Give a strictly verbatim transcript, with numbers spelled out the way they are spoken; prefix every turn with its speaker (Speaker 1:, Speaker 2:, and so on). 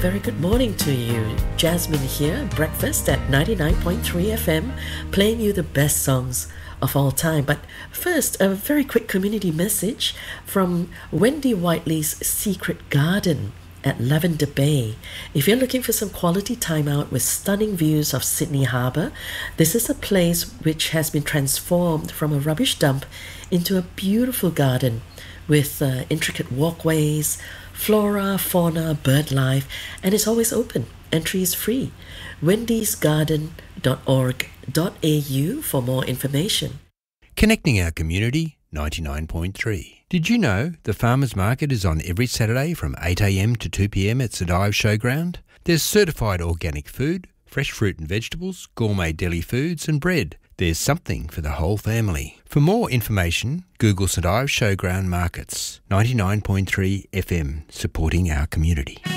Speaker 1: very good morning to you. Jasmine here, breakfast at ninety-nine point three F M, playing you the best songs of all time. But first, a very quick community message from Wendy Whiteley's Secret Garden at Lavender Bay. If you're looking for some quality time out with stunning views of Sydney Harbour, this is a place which has been transformed from a rubbish dump into a beautiful garden with uh, intricate walkways, flora, fauna, bird life, and it's always open. Entry is free. wendys garden dot org dot a u for more information.
Speaker 2: Connecting our community, ninety-nine point three. Did you know the Farmers Market is on every Saturday from eight a m to two p m at St Ives Showground? There's certified organic food, fresh fruit and vegetables, gourmet deli foods and bread. There's something for the whole family. For more information, Google St Ives Showground Markets, ninety-nine point three F M, supporting our community.